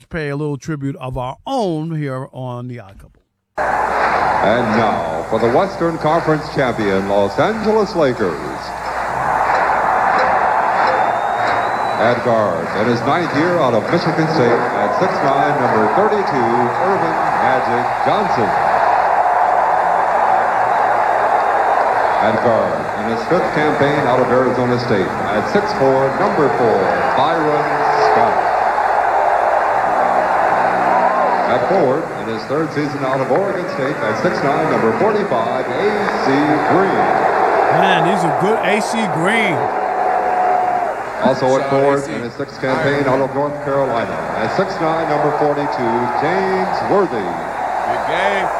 pay a little tribute of our own here on The Odd Couple. And now for the Western Conference champion, Los Angeles Lakers. At guard, in his 9th year out of Michigan State, at 6'9", number 32, Earvin Magic Johnson. At guard, in his 5th campaign out of Arizona State, at 6'4", number 4, Byron Scott. At forward, in his 3rd season out of Oregon State, at 6'9", number 45, A.C. Green. Man, these are good A.C. Green. Also at forward, in his 6th campaign out of North Carolina, at 6'9", number 42, James Worthy. Good game.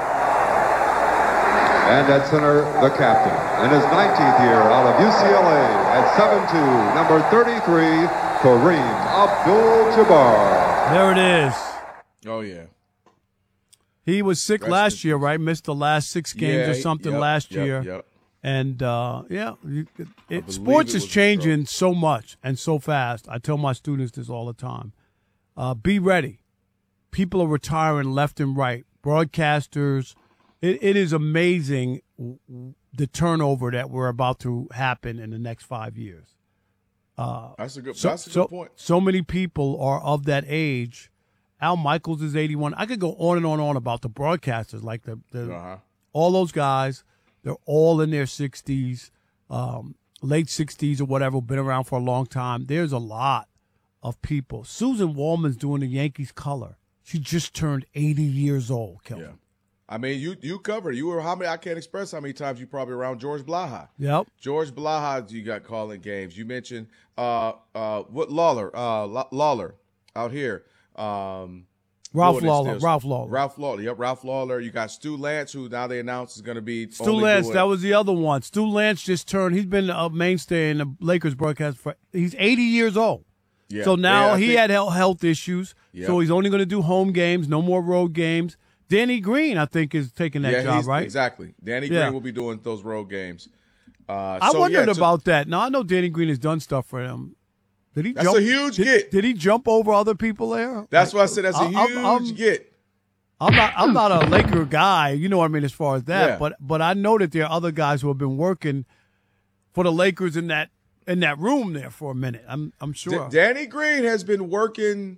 And at center, the captain, in his 19th year out of UCLA, at 7'2", number 33, Kareem Abdul-Jabbar. There it is. Oh, yeah. He was sick last year, right? Missed the last 6 games or something last year. Yep. And, sports is changing so much and so fast. I tell my students this all the time. Be ready. People are retiring left and right. Broadcasters. It is amazing the turnover that we're about to happen in the next 5 years. That's a good point. So many people are of that age. Al Michaels is 81. I could go on and on about the broadcasters, like all those guys. They're all in their 60s, late 60s or whatever, been around for a long time. There's a lot of people. Susan Wallman's doing the Yankees color. She just turned 80 years old, Kelvin. Yeah. I mean, you covered. You were how many? I can't express how many times you probably around George Blaha. Yep. George Blaha, you got calling games. You mentioned Lawler out here. Ralph Lawler. Yep, Ralph Lawler. You got Stu Lance, who now they announced is going to be Stu Lance. That was the other one. Stu Lance just turned. He's been a mainstay in the Lakers broadcast he's 80 years old. Yeah. So now he had health issues. Yep. So he's only going to do home games, no more road games. Danny Green, I think, is taking that job, right? Exactly. Danny Green will be doing those road games. I wondered about that. Now I know Danny Green has done stuff for them. That's a huge get. Did he jump over other people there? That's what I said. That's a huge get. I'm not a Laker guy, you know what I mean, as far as that. Yeah. But I know that there are other guys who have been working for the Lakers in that room there for a minute. I'm sure. Danny Green has been working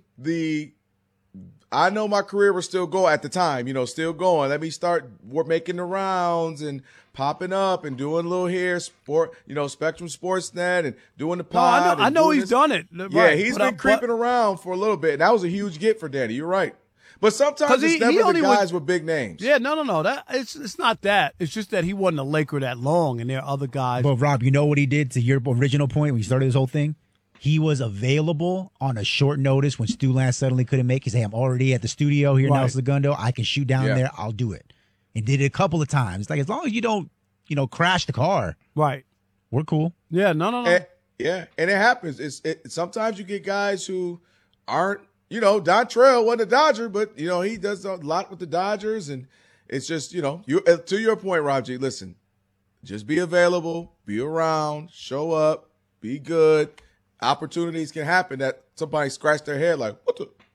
I know my career was still going at the time, still going. Let me start making the rounds and popping up and doing a little here, Spectrum Sportsnet and doing the pod. I know he's done it. Yeah, he's been creeping around for a little bit. And that was a huge get for Danny. You're right. But sometimes it's never the guys with big names. Yeah, no. It's not that. It's just that he wasn't a Laker that long, and there are other guys. But, Rob, you know what he did to your original point when you started this whole thing? He was available on a short notice when Stu Lance suddenly couldn't make it. He said, I'm already at the studio here in El Segundo. I can shoot down there. I'll do it. And did it a couple of times. It's like, as long as you don't, crash the car. Right. We're cool. Yeah, no. And it happens. Sometimes you get guys who aren't, Dontrell wasn't a Dodger, but, he does a lot with the Dodgers. And it's just, to your point, Rob G, listen, just be available, be around, show up, be good. Opportunities can happen that somebody scratched their head like,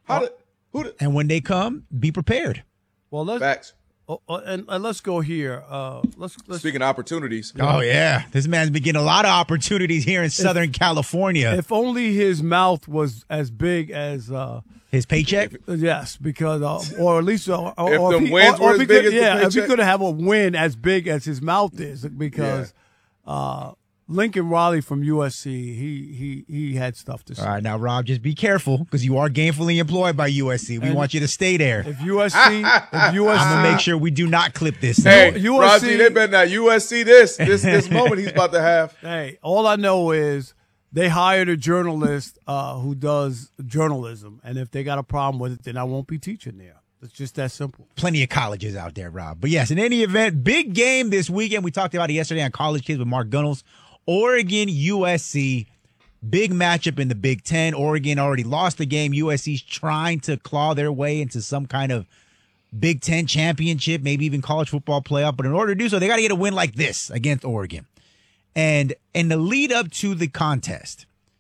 and when they come, be prepared. Well, Facts. And let's go here. Let's Speaking of opportunities. Oh, yeah. This man's been getting a lot of opportunities here in Southern California. If only his mouth was as big as his paycheck? Yes, because or at least if he could have a win as big as his mouth is, because Lincoln Riley from USC, he had stuff to say. All right, now, Rob, just be careful because you are gainfully employed by USC. We want you to stay there. If USC, I'm going to make sure we do not clip this. Hey, USC, Roger, they better not USC this moment he's about to have. Hey, all I know is they hired a journalist who does journalism, and if they got a problem with it, then I won't be teaching there. It's just that simple. Plenty of colleges out there, Rob. But yes, in any event, big game this weekend. We talked about it yesterday on College Kids with Mark Gunnels. Oregon, USC, big matchup in the Big Ten. Oregon already lost the game. USC's trying to claw their way into some kind of Big Ten championship, maybe even college football playoff. But in order to do so, they got to get a win like this against Oregon. And in the lead up to the contest,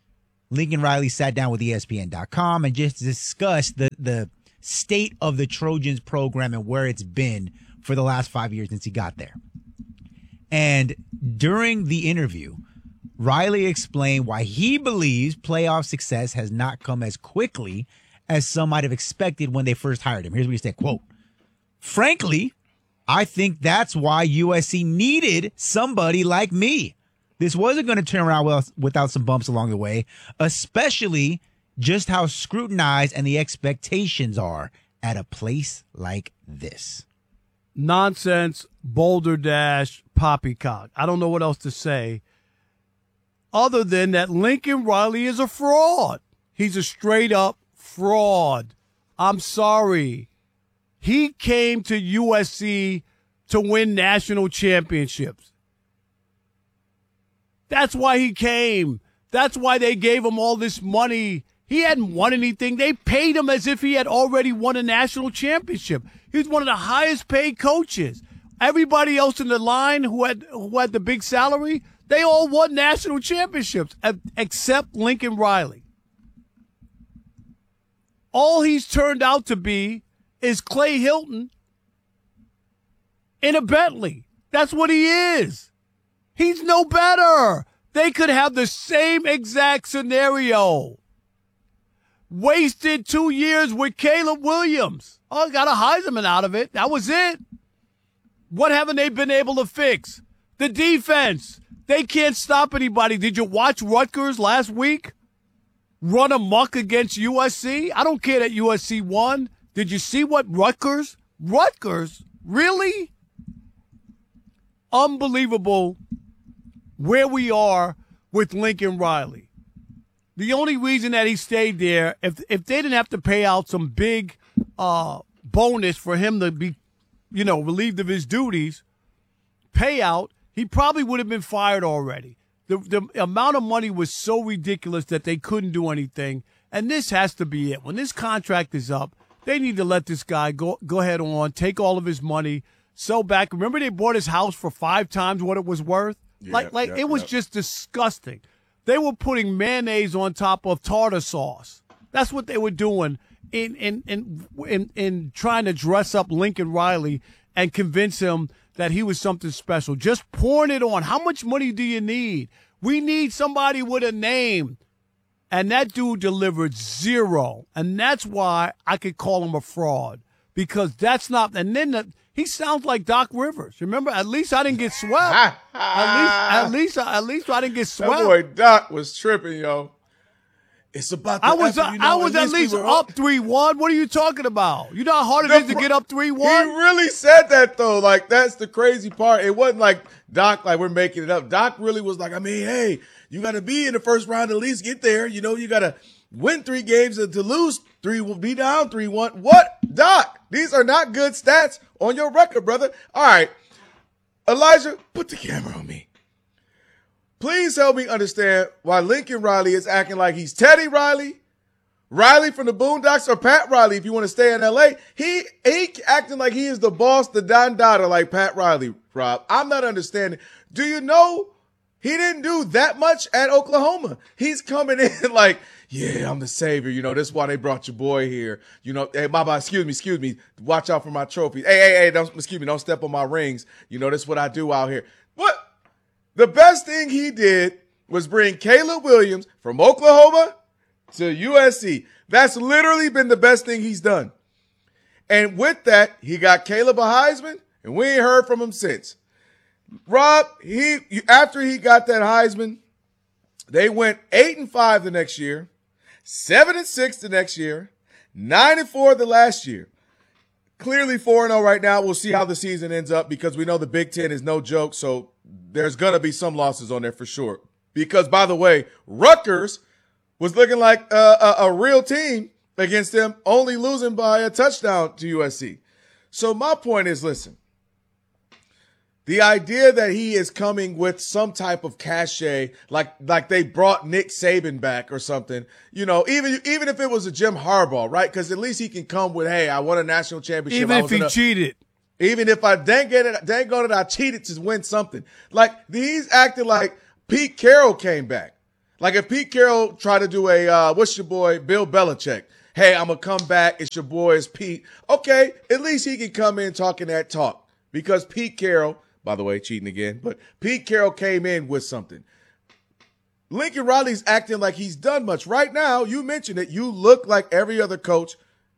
Lincoln Riley sat down with ESPN.com and just discussed the state of the Trojans program and where it's been for the last 5 years since he got there. And during the interview, Riley explained why he believes playoff success has not come as quickly as some might have expected when they first hired him. Here's what he said, quote, "Frankly, I think that's why USC needed somebody like me. This wasn't going to turn around without some bumps along the way, especially just how scrutinized and the expectations are at a place like this." Nonsense, Boulder Dash, poppycock. I don't know what else to say other than that Lincoln Riley is a fraud. He's a straight up fraud. I'm sorry. He came to USC to win national championships. That's why he came. That's why they gave him all this money. He hadn't won anything. They paid him as if he had already won a national championship. He was one of the highest paid coaches. Everybody else in the line who had the big salary, they all won national championships except Lincoln Riley. All he's turned out to be is Clay Hilton in a Bentley. That's what he is. He's no better. They could have the same exact scenario. Wasted 2 years with Caleb Williams. Oh, got a Heisman out of it. That was it. What haven't they been able to fix? The defense. They can't stop anybody. Did you watch Rutgers last week run amok against USC? I don't care that USC won. Did you see what Rutgers? Really? Unbelievable where we are with Lincoln Riley. The only reason that he stayed there, if they didn't have to pay out some big bonus for him to be, relieved of his duties, payout, he probably would have been fired already. The amount of money was so ridiculous that they couldn't do anything, and this has to be it. When this contract is up, they need to let this guy go ahead on, take all of his money, sell back. Remember they bought his house for 5 times what it was worth? It was just disgusting. They were putting mayonnaise on top of tartar sauce. That's what they were doing in trying to dress up Lincoln Riley and convince him that he was something special. Just pouring it on. How much money do you need? We need somebody with a name. And that dude delivered 0. And that's why I could call him a fraud. Because that's not – and then he sounds like Doc Rivers. Remember, at least I didn't get swept. At least I didn't get swept. That boy Doc was tripping, yo. It's about the I was at least up 3-1. What are you talking about? You know how hard it is to get up 3-1? He really said that, though. Like, that's the crazy part. It wasn't like Doc, like we're making it up. Doc really was like, hey, you got to be in the first round to at least get there. You got to win 3 games and to lose 3 will be down 3-1. What? Doc, these are not good stats on your record, brother. All right. Elijah, put the camera on me. Please help me understand why Lincoln Riley is acting like he's Teddy Riley, Riley from the Boondocks, or Pat Riley if you want to stay in L.A. He acting like he is the boss, the Don Dada like Pat Riley, Rob. I'm not understanding. Do you know he didn't do that much at Oklahoma? He's coming in like, yeah, I'm the savior. This is why they brought your boy here. Hey, Baba, excuse me. Watch out for my trophies. Hey, don't step on my rings. This is what I do out here. What? The best thing he did was bring Caleb Williams from Oklahoma to USC. That's literally been the best thing he's done. And with that, he got Caleb a Heisman, and we ain't heard from him since. Rob, after he got that Heisman, they went 8-5 the next year, 7-6 the next year, 9-4 the last year. Clearly 4-0 right now. We'll see how the season ends up because we know the Big Ten is no joke, so there's going to be some losses on there for sure. Because, by the way, Rutgers was looking like a real team against them, only losing by a touchdown to USC. So my point is, listen, the idea that he is coming with some type of cachet, like they brought Nick Saban back or something, even if it was a Jim Harbaugh, right? Because at least he can come with, hey, I won a national championship. Even if he cheated. Even if I dang on it, I cheated to win something. Like, he's acting like Pete Carroll came back. Like if Pete Carroll tried to do a, what's your boy, Bill Belichick? Hey, I'm going to come back. It's your boy, it's Pete. Okay, at least he can come in talking that talk. Because Pete Carroll, by the way, cheating again, but Pete Carroll came in with something. Lincoln Riley's acting like he's done much. Right now, you mentioned it, you look like every other coach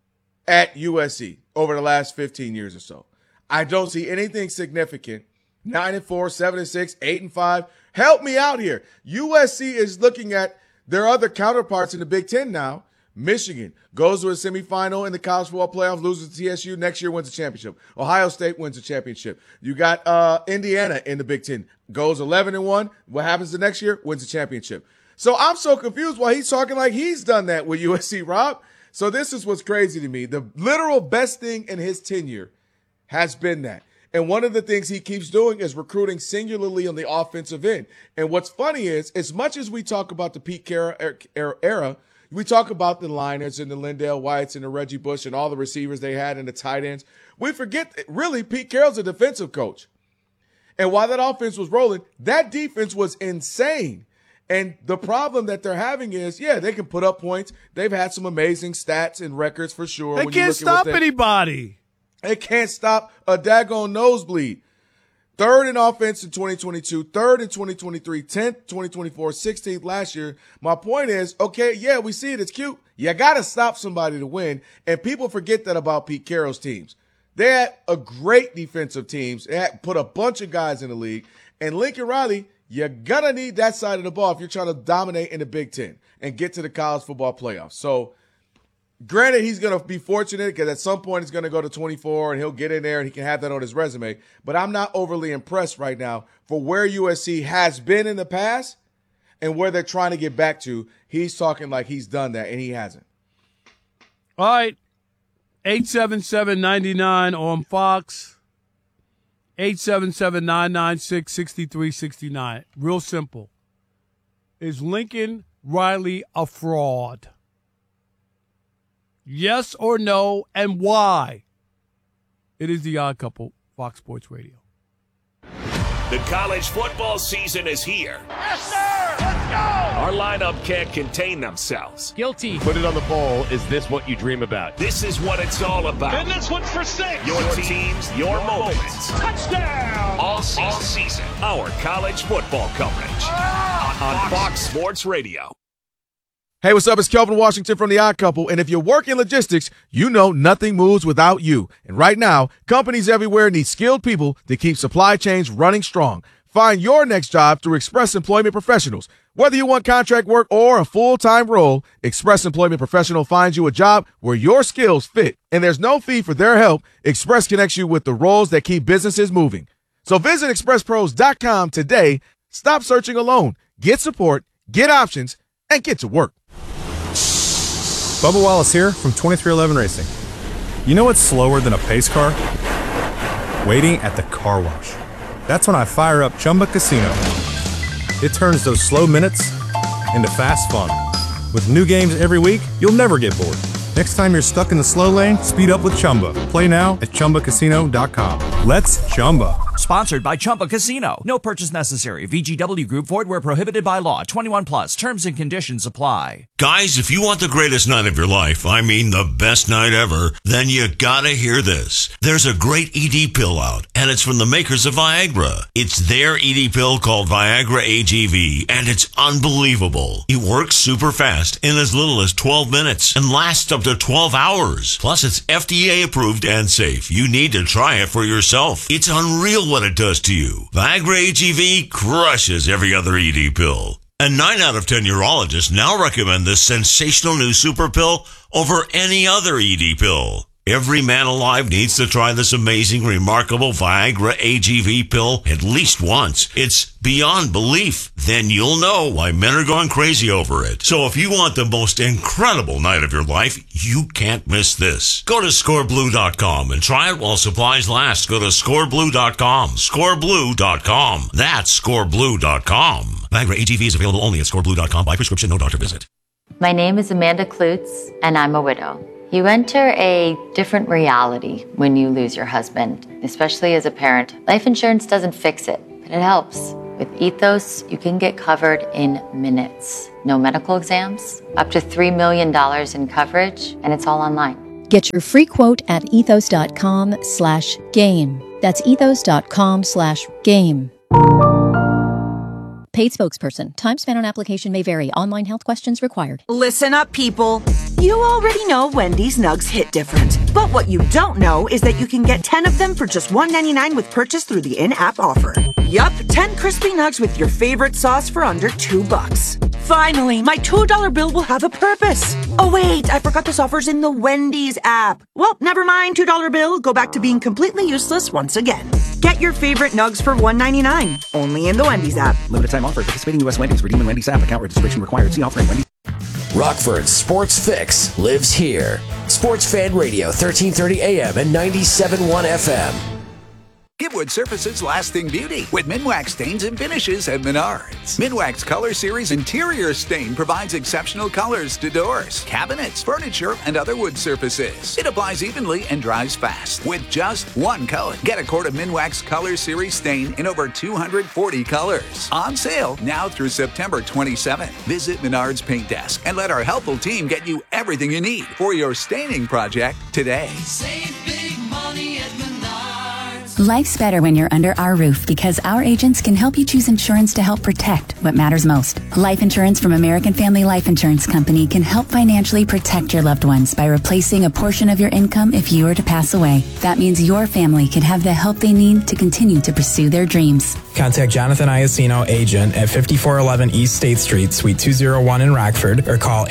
at USC over the last 15 years or so. I don't see anything significant. 9-4, 7-6, 8-5. Help me out here. USC is looking at their other counterparts in the Big Ten now. Michigan goes to a semifinal in the college football playoffs, loses to TSU. Next year wins a championship. Ohio State wins a championship. You got Indiana in the Big Ten. Goes 11-1. What happens the next year? Wins a championship. So I'm so confused why he's talking like he's done that with USC, Rob. So this is what's crazy to me. The literal best thing in his tenure has been that. And one of the things he keeps doing is recruiting singularly on the offensive end. And what's funny is, as much as we talk about the Pete Carroll era, we talk about the Liners and the Lindale Whites and the Reggie Bush and all the receivers they had and the tight ends. We forget that really Pete Carroll's a defensive coach. And while that offense was rolling, that defense was insane. And the problem that they're having is, yeah, they can put up points. They've had some amazing stats and records for sure. They can't stop anybody. They can't stop a daggone nosebleed. Third in offense in 2022, third in 2023, 10th, 2024, 16th last year. My point is, okay, yeah, we see it. It's cute. You got to stop somebody to win. And people forget that about Pete Carroll's teams. They had a great defensive teams. They had put a bunch of guys in the league. And Lincoln Riley, you're going to need that side of the ball if you're trying to dominate in the Big Ten and get to the college football playoffs. So, granted, he's going to be fortunate because at some point he's going to go to 24 and he'll get in there and he can have that on his resume. But I'm not overly impressed right now for where USC has been in the past and where they're trying to get back to. He's talking like he's done that, and he hasn't. All right. 877-99 on Fox. 877-996-6369. Real simple. Is Lincoln Riley a fraud? Yes or no, and why? It is the Odd Couple, Fox Sports Radio. The college football season is here. Yes, sir! Let's go! Our lineup can't contain themselves. Guilty. Put it on the poll. Is this what you dream about? This is what it's all about. And this one's for 6. Your teams, your moments. Touchdown! All season. Our college football coverage on Fox Sports Radio. Hey, what's up? It's Kelvin Washington from The Odd Couple, and if you work in logistics, you know nothing moves without you. And right now, companies everywhere need skilled people to keep supply chains running strong. Find your next job through Express Employment Professionals. Whether you want contract work or a full-time role, Express Employment Professional finds you a job where your skills fit. And there's no fee for their help. Express connects you with the roles that keep businesses moving. So visit expresspros.com today. Stop searching alone. Get support, get options, and get to work. Bubba Wallace here from 2311 Racing. You know what's slower than a pace car? Waiting at the car wash. That's when I fire up Chumba Casino. It turns those slow minutes into fast fun. With new games every week, you'll never get bored. Next time you're stuck in the slow lane, speed up with Chumba. Play now at ChumbaCasino.com. Let's Chumba. Sponsored by Chumba Casino. No purchase necessary. VGW Group. Void where prohibited by law. 21 plus. Terms and conditions apply. Guys, if you want the greatest night of your life, I mean the best night ever, then you gotta hear this. There's a great ED pill out, and it's from the makers of Viagra. It's their ED pill called Viagra AGV, and it's unbelievable. It works super fast in as little as 12 minutes and lasts up to 12 hours. Plus, it's FDA approved and safe. You need to try it for yourself. It's unreal what it does to you. Viagra AGV crushes every other ED pill. And 9 out of 10 urologists now recommend this sensational new super pill over any other ED pill. Every man alive needs to try this amazing, remarkable Viagra AGV pill at least once. It's beyond belief. Then you'll know why men are going crazy over it. So if you want the most incredible night of your life, you can't miss this. Go to scoreblue.com and try it while supplies last. Go to scoreblue.com. Scoreblue.com. That's scoreblue.com. Viagra AGV is available only at scoreblue.com by prescription, no doctor visit. My name is Amanda Klutz, and I'm a widow. You enter a different reality when you lose your husband, especially as a parent. Life insurance doesn't fix it, but it helps. With Ethos, you can get covered in minutes. No medical exams, up to $3 million in coverage, and it's all online. Get your free quote at ethos.com/game. That's ethos.com/game. Paid spokesperson. Time spent on application may vary. Online health questions required. Listen up, people. You already know Wendy's Nugs hit different. But what you don't know is that you can get 10 of them for just $1.99 with purchase through the in-app offer. Yup, 10 crispy nugs with your favorite sauce for under $2. Finally, my $2 bill will have a purpose. Oh wait, I forgot this offer's in the Wendy's app. Well, never mind, $2 bill. Go back to being completely useless once again. Get your favorite nugs for $1.99. Only in the Wendy's app. Limited time offer. Participating U.S. Wendy's. Redeem in Wendy's app. Account registration required. See offer in Wendy's. Rockford's Sports Fix lives here. Sports Fan Radio, 1330 AM and 97.1 FM. Give wood surfaces lasting beauty with Minwax stains and finishes at Menards. Minwax Color Series Interior Stain provides exceptional colors to doors, cabinets, furniture, and other wood surfaces. It applies evenly and dries fast with just one coat. Get a quart of Minwax Color Series Stain in over 240 colors. On sale now through September 27th. Visit Menards Paint Desk and let our helpful team get you everything you need for your staining project today. Save big money at Menards. Life's better when you're under our roof because our agents can help you choose insurance to help protect what matters most. Life insurance from American Family Life Insurance Company can help financially protect your loved ones by replacing a portion of your income if you were to pass away. That means your family can have the help they need to continue to pursue their dreams. Contact Jonathan Iacino, agent at 5411 East State Street, Suite 201 in Rockford, or call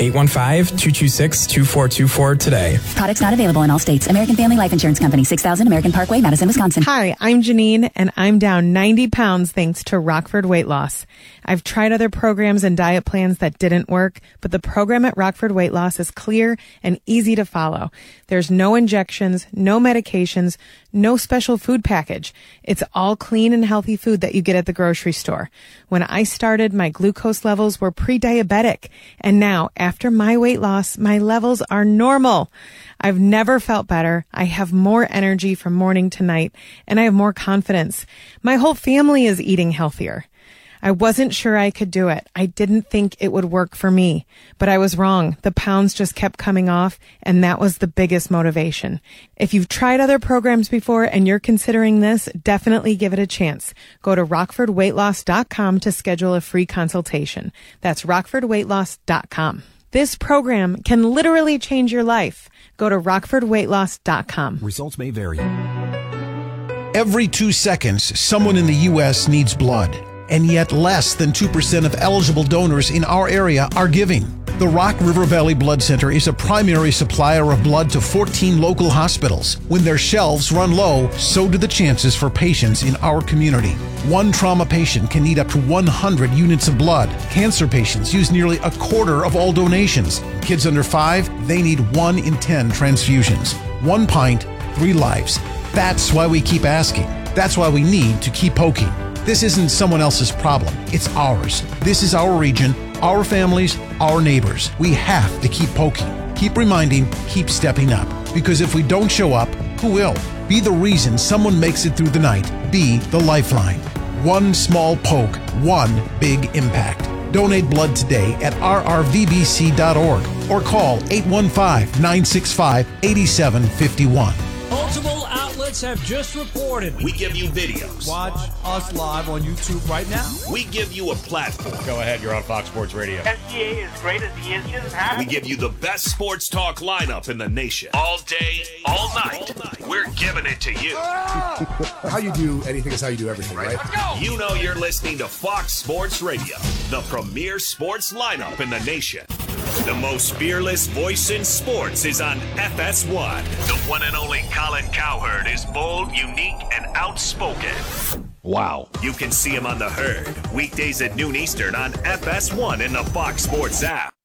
815-226-2424 today. Products not available in all states. American Family Life Insurance Company, 6000 American Parkway, Madison, Wisconsin. Hi, I'm Janine, and I'm down 90 pounds thanks to Rockford Weight Loss. I've tried other programs and diet plans that didn't work, but the program at Rockford Weight Loss is clear and easy to follow. There's no injections, no medications, no special food package. It's all clean and healthy food that you get at the grocery store. When I started, my glucose levels were pre-diabetic, and now, after my weight loss, my levels are normal. I've never felt better. I have more energy from morning to night, and I have more confidence. My whole family is eating healthier. I wasn't sure I could do it. I didn't think it would work for me, but I was wrong. The pounds just kept coming off, and that was the biggest motivation. If you've tried other programs before and you're considering this, definitely give it a chance. Go to rockfordweightloss.com to schedule a free consultation. That's rockfordweightloss.com. This program can literally change your life. Go to rockfordweightloss.com. Results may vary. Every 2 seconds, someone in the U.S. needs blood. And yet less than 2% of eligible donors in our area are giving. The Rock River Valley Blood Center is a primary supplier of blood to 14 local hospitals. When their shelves run low, so do the chances for patients in our community. One trauma patient can need up to 100 units of blood. Cancer patients use nearly a quarter of all donations. Kids under 5, they need 1 in 10 transfusions. 1 pint, 3 lives. That's why we keep asking. That's why we need to keep poking. This isn't someone else's problem. It's ours. This is our region, our families, our neighbors. We have to keep poking, keep reminding, keep stepping up. Because if we don't show up, who will? Be the reason someone makes it through the night. Be the lifeline. One small poke, one big impact. Donate blood today at rrvbc.org or call 815-965-8751. Multiple outlets have just reported. We give you videos. Watch us live on YouTube right now. We give you a platform. Go ahead, you're on Fox Sports Radio. SGA is great as he is just happy. We give you the best sports talk lineup in the nation. All day, all night. We're giving it to you. How you do anything is how you do everything, right? Let's go. You know you're listening to Fox Sports Radio, the premier sports lineup in the nation. The most fearless voice in sports is on FS1. The one and only Colin Cowherd is bold, unique, and outspoken. Wow. You can see him on The Herd, weekdays at noon Eastern on FS1 in the Fox Sports app.